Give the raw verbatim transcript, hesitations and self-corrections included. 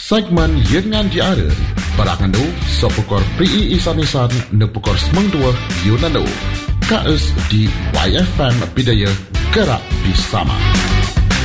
Segmen Yengan Diara Berangandu Sopukor P I Isan-Isan Nepukor Semang Dua Yunandu Kaes di Y F M Bidaya Gerak Bersama.